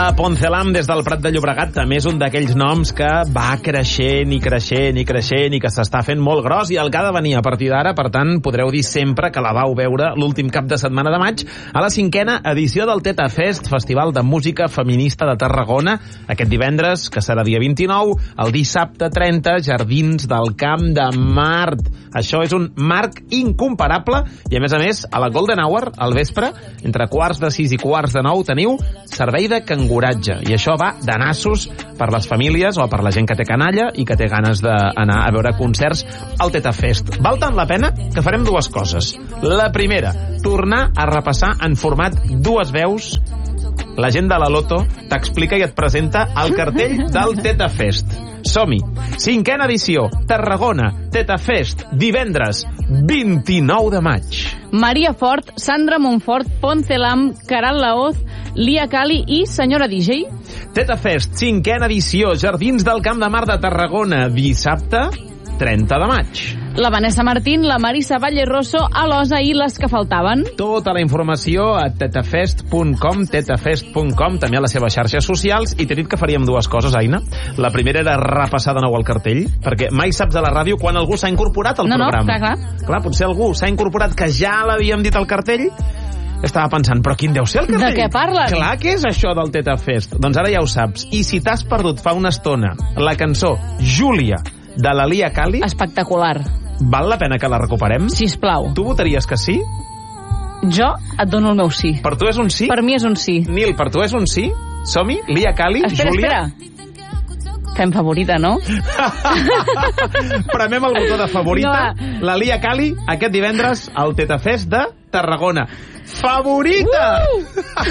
La Poncelam des del Prat de Llobregat també és un d'aquells noms que va creixent i creixent i creixent i que s'està fent molt gros i el que ha de venir a partir d'ara, per tant, podreu dir sempre que la vau veure l'últim cap de setmana de maig a la 5a edició del Teta Fest, Festival de Música Feminista de Tarragona, aquest divendres, que serà dia 29, el dissabte 30, Jardins del Camp de Mart. Això és un marc incomparable i, a més, a la Golden Hour, al vespre, entre 6:15 i 8:45, teniu servei de canguratge. I això va de nassos per les famílies o per la gent que té canalla i que té ganes d'anar a veure concerts al Teta Fest. Val tant la pena que farem dues coses. La primera, tornar a repassar en format dues veus. La gent de la Loto t'explica i et presenta el cartell del Teta Fest. Som-hi. 5a edició, Tarragona, Teta Fest, divendres 29 de maig. Maria Fort, Sandra Montfort, Poncelam, Caral Laoz, Lia Cali i Senyora DJ. Teta Fest, 5a edició, Jardins del Camp de Mart de Tarragona, dissabte 30 de maig. La Vanessa Martín, la Marisa Valleroso, Alosa i les que faltaven. Tota la informació a tetafest.com, també a les seves xarxes socials. I t'he dit que faríem dues coses, Aina. La primera era repassar de nou el cartell, perquè mai saps a la ràdio quan algú s'ha incorporat al programa. Clar, potser algú s'ha incorporat que ja l'havíem dit al cartell. Estava pensant, però quin deu ser el cartell? De què parles? Clar, què és això del Teta Fest? Doncs ara ja ho saps. I si t'has perdut fa una estona la cançó Júlia, de la Lia Cali... Espectacular. Val la pena que la recuperem? Sisplau. Tu votaries que sí? Jo et dono el meu sí. Per tu és un sí? Per mi és un sí. Nil, per tu és un sí? Som-hi? Lia Cali, Júlia... Espera. Fem favorita, no? Premem el botó de favorita. No. La Lia Cali, aquest divendres, al Teta Fest de Tarragona. Favorita!